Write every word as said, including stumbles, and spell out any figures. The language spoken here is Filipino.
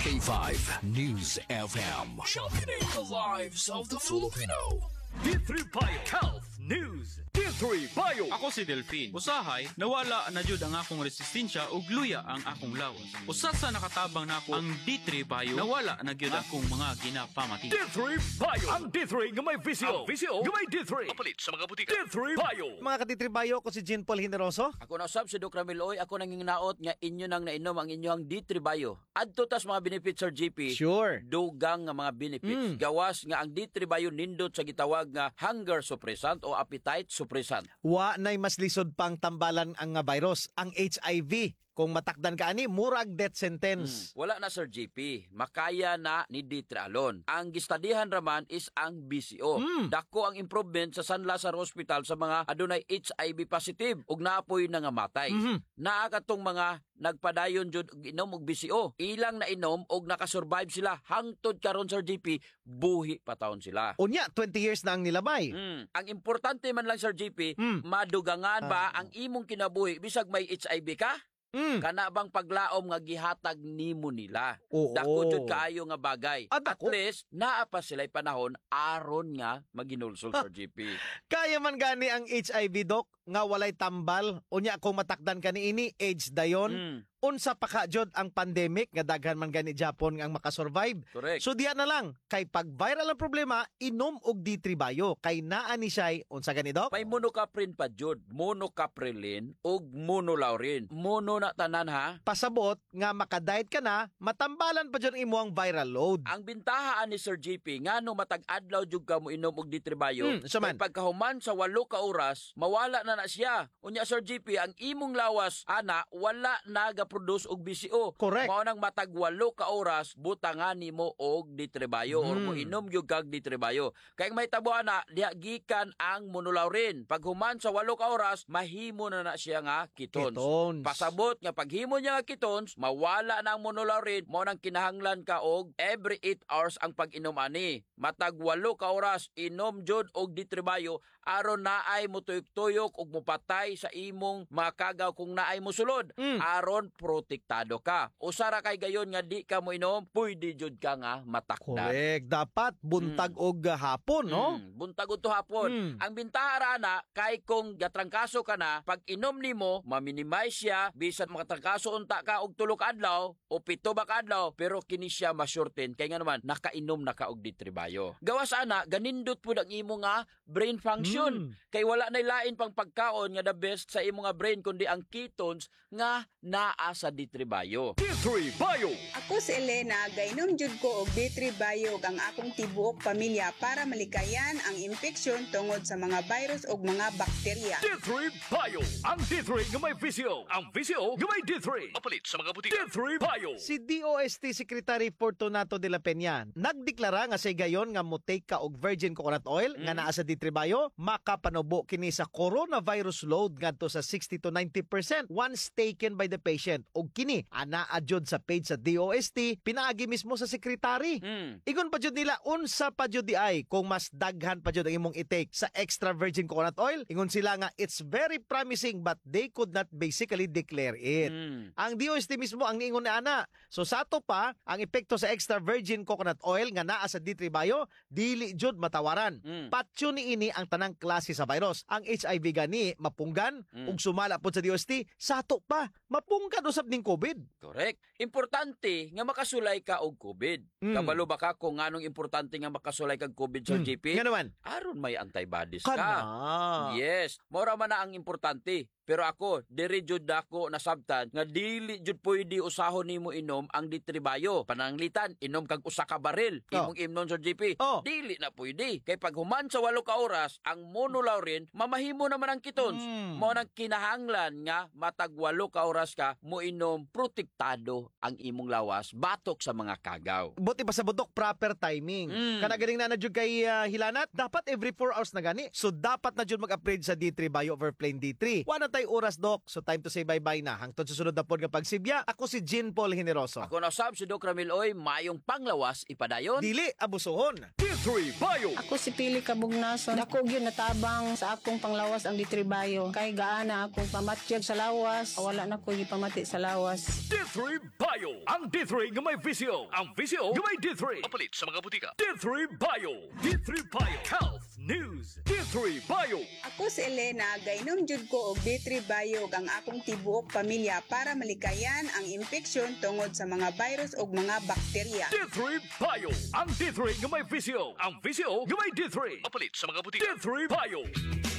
K five News F M. Championing the lives of the Filipino. D three Bio Health News. D three Bio. Ako si Delphine. Usahay, nawala na jud ang akong resistensya ug luya ang akong lawas. Usa sa nakatabang nako ang D three Bio, nawala na gyud akong mga ginapamati. D three Bio. Ang D three nga may visio. Visio nga may D three. Kapalit sa mga butika. D three Bio. Mga ka-D three Bio, ko si Jean Paul Generoso. Ako na usab si Doc Ramiloy, ako nang nginaot nga inyo nang nainom ang inyong D three Bio. Adto tas mga benefits Sir G P. Sure. Dugang nga mga benefits. Mm. Gawas nga ang D three Bio nindot sa gitawag nga hunger suppressant o appetite suppressant. Wa nay mas lisod pang tambalan ang nga virus, ang H I V. Kung matakdan ka ani, murag death sentence. Hmm. Wala na Sir G P. Makaya na ni D three alone. Ang gistadihan raman is ang B C O. Hmm. Dako ang improvement sa San Lazaro Hospital sa mga adunay H I V positive ug naapoy na nga matay. Mhm. Naa katong mga nagpadayon jud og inom og B C O. Ilang na inom og nakasurvive sila hangtod karon Sir G P, buhi pa taon sila. Unya, twenty years na ang nilabay. Mm. Ang importante man lang Sir G P, Mm. madugangan ba Ah. ang imong kinabuhi bisag may H I V ka? Mm. Kana bang paglaom nga gihatag nimo nila? Oo. Dako jud kaayo nga bagay. Ah, At dako? least naa pa sila'y panahon aron nga maginulsol Sir G P. Kaya man gani ang H I V, Doc, nga walay tambal. Unya, kung matakdan ka ni ini, age dayon. Mm. Unsa pa ka jud ang pandemic nga daghan man gani Japon nga ang makasurvive. Correct. So diya na lang, kay pag viral ang problema, inom og D three Bio. Kay naa ni siya, unsa gani, Doc? May monocaprin pa jud, monocaprilin ug monolaurin. Mono na tanan ha. Pasabot nga makadiet ka na, matambalan pa jud ang imuang viral load. Ang bintahaan ni Sir G P ngano matag adlaw jud ka mo inom og D three Bio. Hmm, so man. Kay pagkahuman sa walo ka oras, mawala na na siya. Unya Sir G P, ang imong lawas ana wala na produce og B C O. Correct. Mao nang matag walo ka oras butangan nimo og D three Bio or Mm. mo inom gyud kag D three Bio. Kay may tabo ana diha gikan ang monolaurin. Pag human sa walo ka oras, mahimo na na siya nga ketones. Ketones. Pasabot nga paghimo niya nga ketones, mawala na ang monolaurin, mao nang kinahanglan ka og every eight hours ang pag-inom ani. Matag walo ka oras inom jud og D three Bio aron naay mo tuyok-tuyok ug mopatay sa imong makagaw kung naay mo sulod. Mm. Aron protektado ka. Usara kay gayon nga di ka mo inom, pwede jud ka nga matakdan. Correct. Dapat buntag og hapon, no? Mm, buntag ug hapon. Mm. Ang bintaha na kay kung gatrangkaso ka na, pag inom nimo, ma-minimize siya bisan makatrangkaso unta ka og tulo ka adlaw o pito ba ka adlaw, pero kini siya masurten kay nga naman nakainom na ka og D three Bio. Gawas ana, ganindot pud ang imo nga brain function. Mm. Kay wala na lain pang pagkaon nga the best sa imo nga brain kundi ang ketones nga naa sa D three Bio. D three Bio. Ako si Elena, gainom jud ko og D three Bio ang akong tibuok pamilya para malikayan ang infeksyon tungod sa mga virus ug mga bakterya. D three Bio. Ang D three nga may visio. Ang visio nga may D three. Kapalit sa mga D butika. three Bio. Si D O S T Secretary Fortunato de la Peña nagdeklara nga say gayon nga mutake ka og virgin coconut oil nga naa sa D three Bio, makapanubo kini sa coronavirus load ngadto sa sixty to ninety percent once taken by the patient. Og kini ana adjud sa page sa D O S T pinaagi mismo sa secretary. Mm. Igon pa jud nila unsa pa jud di ay kung mas daghan pa jud ang imong i-take sa extra virgin coconut oil. Ingon sila nga it's very promising but they could not basically declare it. Mm. Ang D O S T mismo ang niingon ni ana. So sato pa ang epekto sa extra virgin coconut oil nga naa sa D three Bio dili jud matawaran. Mm. Patyo ni ini ang tanang klase sa virus. Ang H I V gani mapunggan Mm. ug sumala pod sa D O S T sato pa mapunggan usab ning COVID. Correct. Importante nga makasulay ka og COVID. Mm. Kabalo ba ka kung anong importante nga makasulay kag COVID Sir Mm. G P? Nga naman. Aron may antibodies Kana. ka. Yes, mora man na ang importante. Pero ako, diri jud ako nasabtan nga dili jud pwede usahon nimo inom ang D three Bio. Pananglitan, inom kag usa ka baril. Oh. Imong imnon Sir G P. Oh. Dili na pwede. Kay pag human sa walo ka oras, ang monolaurin mamahimo naman ang ketones. Mm. Mo nang kinahanglan nga matag walo ka oras ka mo inom protektado ang imong lawas batok sa mga kagaw. Buti pa sa budok, proper timing. Mm. Kana ganing na na jud kay uh, hilanat, dapat every four hours na gani. So dapat na jud mag-upgrade sa D three Bio over plain D three. Wala tay oras, Doc. So time to say bye-bye na. Hangtod sa sunod na pod nga pagsibya, ako si Jean Paul Generoso. Ako na sab si Doc Ramiloy, mayong panglawas ipadayon. Dili abusohon. D three Bio. Ako si Pili Kabugnason. Dako gyud nagatabang sa akong panglawas ang ditribayo. Kay gaana akong pamatyag sa lawas, wala na ko gipamati sa lawas. D three Bio. Ang D three nga may visyo. Ang visyo nga may D three. Papalit sa mga butika. D three Bio. D three Bio. Health News. D three Bio. Ako si Elena, gainom jud ko og D three Bio ang akong tibuok pamilya para malikayan ang impeksyon tungod sa mga virus ug mga bakterya. D three Bio. Ang D three nga may visyo. Ang visyo nga may D three. Papalit sa mga butika. D three Bio.